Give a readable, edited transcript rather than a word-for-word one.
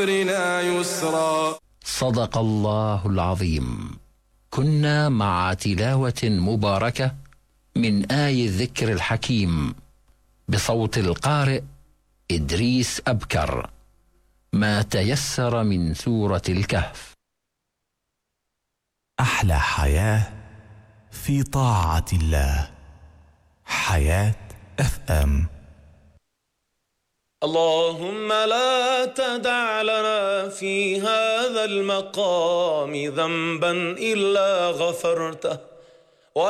يسرا. صدق الله العظيم. كنا مع تلاوة مباركة من آي الذكر الحكيم بصوت القارئ إدريس أبكر، ما تيسر من سورة الكهف. أحلى حياة في طاعة الله. حياة FM. اللهم لا تدع لنا في هذا المقام ذنبا إلا غفرته